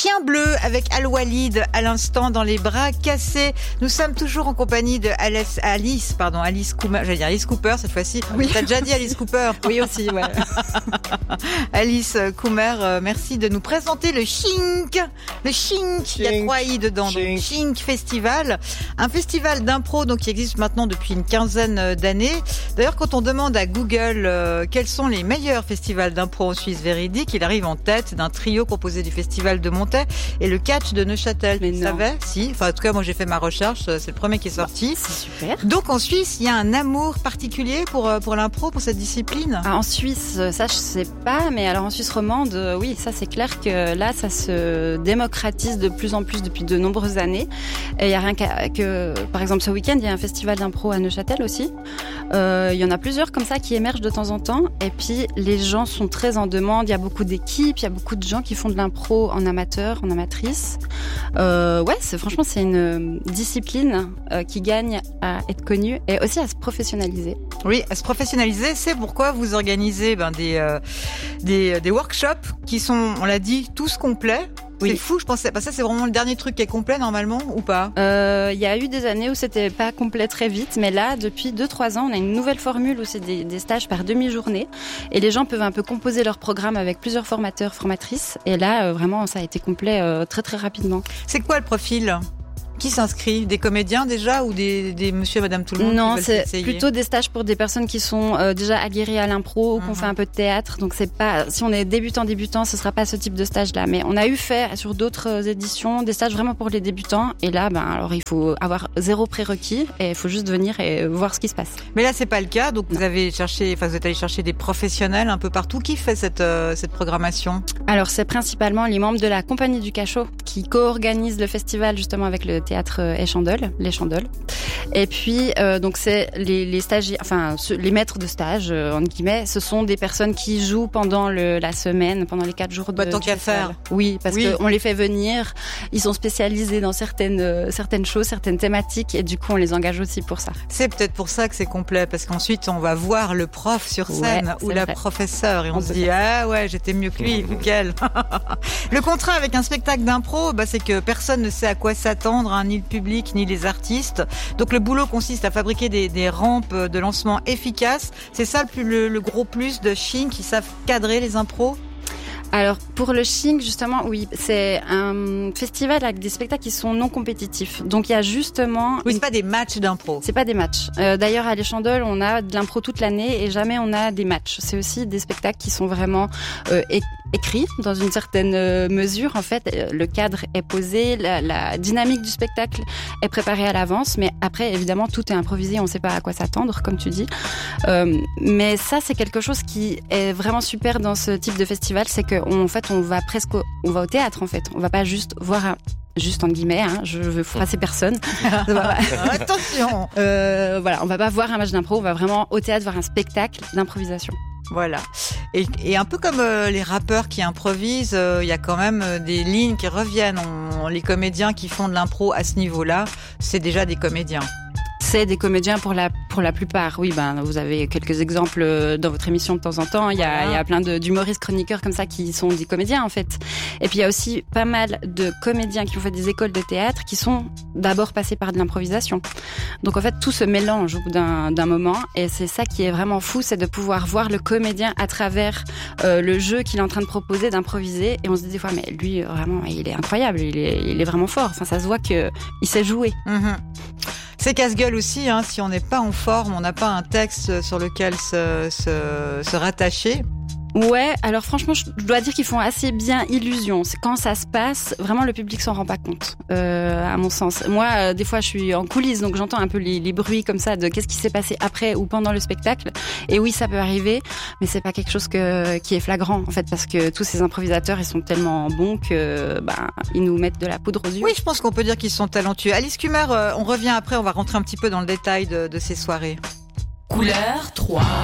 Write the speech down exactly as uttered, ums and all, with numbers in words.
Chien bleu avec Al-Walid à l'instant dans les bras cassés. Nous sommes toujours en compagnie de Alice, Alice pardon, Alice Cooper. J'allais dire Alice Cooper cette fois-ci. Oui. T'as déjà dit Alice Cooper. Oui aussi, ouais. Alice Cooper, euh, merci de nous présenter le Chink. Le Chink. Il y a trois i dedans. Chink. Donc Chink Festival, un festival d'impro donc qui existe maintenant depuis une quinzaine d'années. D'ailleurs, quand on demande à Google euh, quels sont les meilleurs festivals d'impro en Suisse véridique, il arrive en tête d'un trio composé du festival de Montaix et le Catch de Neuchâtel. Mais Tu non. savais? Si. Enfin, en tout cas, moi j'ai fait ma recherche. C'est le premier qui est sorti. C'est super. Donc en Suisse, il y a un amour particulier pour euh, pour l'impro, pour cette discipline. Ah, en Suisse, ça je sais pas, mais alors en Suisse romande, euh, oui, ça c'est clair que là, ça se démocratise de plus en plus depuis de nombreuses années. Et il y a rien qu'à, que, par exemple, ce week-end, il y a un festival d'impro à Neuchâtel aussi. Euh, il y en a plusieurs comme ça qui émergent de temps en temps. Et puis les gens sont très en demande. Il y a beaucoup d'équipes, il y a beaucoup de gens qui font de l'impro en amateur, en amatrice. Euh, ouais, c'est franchement c'est une discipline euh, qui gagne à être connue et aussi à se professionnaliser. Oui, à se professionnaliser, c'est pourquoi vous organisez ben, des, euh, des des workshops qui sont, on l'a dit, tous complets. Oui. C'est fou, je pensais. Bah ça, c'est vraiment le dernier truc qui est complet normalement, ou pas? Euh, il y a eu des années où c'était pas complet très vite, mais là, depuis deux trois ans, on a une nouvelle formule où c'est des, des stages par demi-journée et les gens peuvent un peu composer leur programme avec plusieurs formateurs, formatrices. Et là, euh, vraiment, ça a été complet euh, très très rapidement. C'est quoi le profil? Qui s'inscrit? Des comédiens déjà ou des, des monsieur et madame tout le monde? Non, qui veulent c'est s'essayer plutôt des stages pour des personnes qui sont euh, déjà aguerries à l'impro ou qui ont Mhm. fait un peu de théâtre. Donc c'est pas, si on est débutant débutant, ce sera pas ce type de stage-là. Mais on a eu fait sur d'autres éditions des stages vraiment pour les débutants. Et là, ben alors il faut avoir zéro prérequis et il faut juste venir et voir ce qui se passe. Mais là, c'est pas le cas. Donc vous avez cherché, enfin vous êtes allé chercher des professionnels un peu partout. Qui fait cette euh, cette programmation? Alors c'est principalement les membres de la Compagnie du Cachot qui co-organisent le festival justement avec le théâtre Échandol, les Chandoles. Et puis euh, donc c'est les, les stagiaires, enfin ceux- les maîtres de stage euh, entre guillemets, ce sont des personnes qui jouent pendant le, la semaine, pendant les quatre jours de Bah, tant du qu'à festival. faire. Oui, parce Oui. qu'on les fait venir, ils sont spécialisés dans certaines euh, certaines choses, certaines thématiques, et du coup on les engage aussi pour ça. C'est peut-être pour ça que c'est complet, parce qu'ensuite on va voir le prof sur scène Ouais, ou c'est la vrai. professeure et on, On se peut dit ah ouais j'étais mieux que lui ou qu'elle. Le contrat avec un spectacle d'impro, bah, c'est que personne ne sait à quoi s'attendre, hein, ni le public ni les artistes. Donc le boulot consiste à fabriquer des, des rampes de lancement efficaces. C'est ça le, plus, le, le gros plus de Chink, qui savent cadrer les impros. Alors pour le Chink justement, oui, c'est un festival avec des spectacles qui sont non compétitifs. Donc il y a justement Oui, une- c'est pas des matchs d'impro. C'est pas des matchs. Euh, D'ailleurs, à l'Échandol, on a de l'impro toute l'année et jamais on a des matchs. C'est aussi des spectacles qui sont vraiment euh, é- écrits dans une certaine euh, mesure. En fait, euh, le cadre est posé, la, la dynamique du spectacle est préparée à l'avance, mais après, évidemment, tout est improvisé. On ne sait pas à quoi s'attendre, comme tu dis. Euh, mais ça, c'est quelque chose qui est vraiment super dans ce type de festival, c'est qu'en en fait, on va presque, au, on va au théâtre en fait. On va pas juste voir un juste en guillemets, hein, je veux froisser personne. Attention. Euh, voilà, on va pas voir un match d'impro, on va vraiment au théâtre voir un spectacle d'improvisation. Voilà. Et, et un peu comme euh, les rappeurs qui improvisent, il euh, y a quand même euh, des lignes qui reviennent. On, les comédiens qui font de l'impro à ce niveau-là, c'est déjà des comédiens. C'est des comédiens pour la pour la plupart. Oui, ben vous avez quelques exemples dans votre émission de temps en temps. Il y a Voilà. il y a plein de d'humoristes chroniqueurs comme ça qui sont des comédiens en fait. Et puis il y a aussi pas mal de comédiens qui ont fait des écoles de théâtre qui sont d'abord passés par de l'improvisation. Donc en fait tout se mélange au bout d'un d'un moment et c'est ça qui est vraiment fou, c'est de pouvoir voir le comédien à travers euh, le jeu qu'il est en train de proposer, d'improviser et on se dit des fois mais lui vraiment il est incroyable, il est il est vraiment fort. Enfin ça se voit que il sait jouer. Mhm. C'est casse-gueule aussi, hein, si on n'est pas en forme, on n'a pas un texte sur lequel se, se, se rattacher. Ouais, alors franchement, je dois dire qu'ils font assez bien illusion. C'est quand ça se passe, vraiment le public s'en rend pas compte, euh, à mon sens. Moi, euh, des fois, je suis en coulisses, donc j'entends un peu les, les bruits comme ça de qu'est-ce qui s'est passé après ou pendant le spectacle. Et oui, ça peut arriver, mais c'est pas quelque chose que qui est flagrant en fait, parce que tous ces improvisateurs, ils sont tellement bons que bah ils nous mettent de la poudre aux yeux. Oui, je pense qu'on peut dire qu'ils sont talentueux. Alice Kummer, euh, on revient après, on va rentrer un petit peu dans le détail de, de ces soirées. Couleur trois.